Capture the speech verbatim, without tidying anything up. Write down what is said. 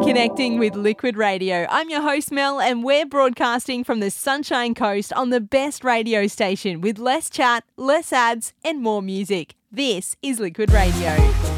reconnecting with Liquid Radio. I'm your host Mel and we're broadcasting from the Sunshine Coast on the best radio station with less chat, less ads and more music. This is Liquid Radio.